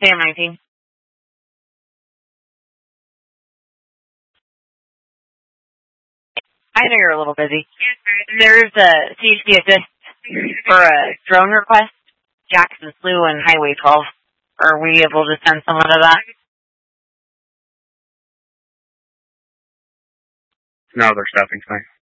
Sam 19. I know you're a little busy. There's a CHP assist for a drone request, Jackson Slough and Highway 12. Are we able to send someone to that? No, their staffing's fine.